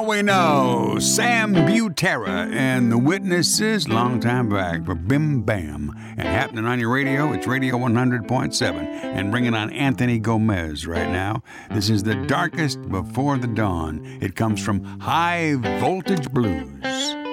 Now we know Sam Butera and the Witnesses, long time back, for Bim Bam. And happening on your radio, it's Radio 100.7. And bringing on Anthony Gomez right now. This is The Darkest Before the Dawn. It comes from High Voltage Blues.